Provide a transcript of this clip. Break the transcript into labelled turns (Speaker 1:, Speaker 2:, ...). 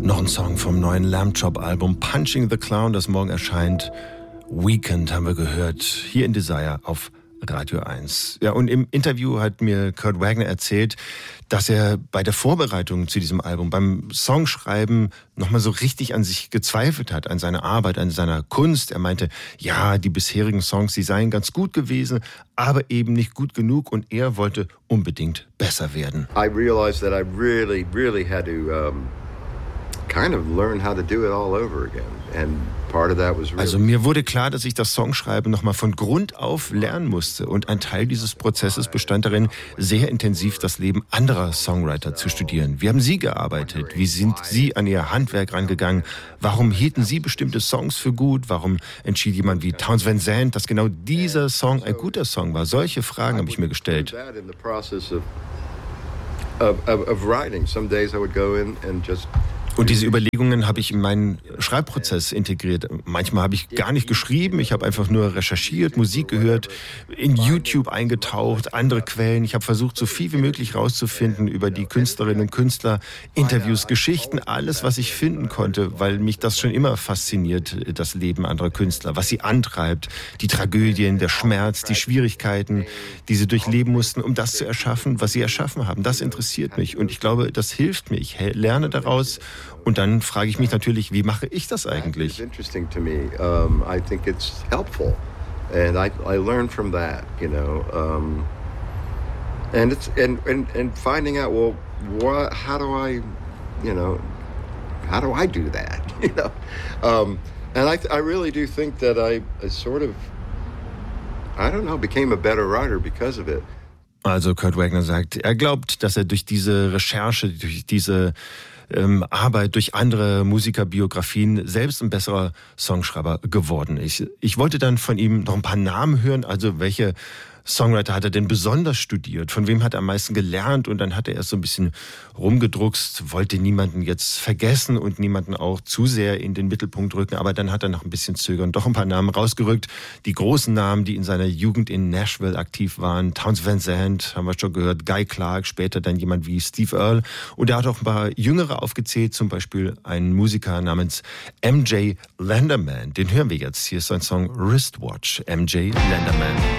Speaker 1: Noch ein Song vom neuen Lamb Chop-Album Punching the Clown, das morgen erscheint. Weekend haben wir gehört, hier in Desire auf Radio 1. Ja, und im Interview hat mir Kurt Wagner erzählt, dass er bei der Vorbereitung zu diesem Album, beim Songschreiben nochmal so richtig an sich gezweifelt hat, an seiner Arbeit, an seiner Kunst. Er meinte, ja, die bisherigen Songs, die seien ganz gut gewesen, aber eben nicht gut genug und er wollte unbedingt besser werden.
Speaker 2: I realized that I really had to kind of learn how to do it all over again. And part of that was really...
Speaker 1: Also mir wurde klar, dass ich das Songschreiben nochmal von Grund auf lernen musste. Und ein Teil dieses Prozesses bestand darin, sehr intensiv das Leben anderer Songwriter zu studieren. Wie haben Sie gearbeitet? Wie sind Sie an Ihr Handwerk rangegangen? Warum hielten Sie bestimmte Songs für gut? Warum entschied jemand wie Townes Van Zandt, dass genau dieser Song ein guter Song war? Solche Fragen habe ich mir gestellt. Und diese Überlegungen habe ich in meinen Schreibprozess integriert. Manchmal habe ich gar nicht geschrieben, ich habe einfach nur recherchiert, Musik gehört, in YouTube eingetaucht, andere Quellen. Ich habe versucht, so viel wie möglich rauszufinden über die Künstlerinnen und Künstler, Interviews, Geschichten, alles, was ich finden konnte, weil mich das schon immer fasziniert, das Leben anderer Künstler, was sie antreibt, die Tragödien, der Schmerz, die Schwierigkeiten, die sie durchleben mussten, um das zu erschaffen, was sie erschaffen haben. Das interessiert mich und ich glaube, das hilft mir. Ich lerne daraus. Und dann frage ich mich natürlich, wie mache ich das eigentlich?
Speaker 2: Interesting to me. I think it's helpful, and I learn from that, you know. And it's and finding out, well, how do I do that, you know? And I really do think that I sort of, I don't know, became a better writer because of it.
Speaker 1: Also Kurt Wagner sagt, er glaubt, dass er durch diese Recherche, durch diese Arbeit, durch andere Musikerbiografien selbst ein besserer Songschreiber geworden ist. Ich wollte dann von ihm noch ein paar Namen hören, also welche Songwriter hat er denn besonders studiert? Von wem hat er am meisten gelernt? Und dann hat er erst so ein bisschen rumgedruckst, wollte niemanden jetzt vergessen und niemanden auch zu sehr in den Mittelpunkt rücken. Aber dann hat er noch ein bisschen zögernd doch ein paar Namen rausgerückt. Die großen Namen, die in seiner Jugend in Nashville aktiv waren. Townes Van Zandt, haben wir schon gehört, Guy Clark, später dann jemand wie Steve Earle. Und er hat auch ein paar Jüngere aufgezählt, zum Beispiel einen Musiker namens MJ Lenderman. Den hören wir jetzt. Hier ist sein Song Wristwatch, MJ Lenderman.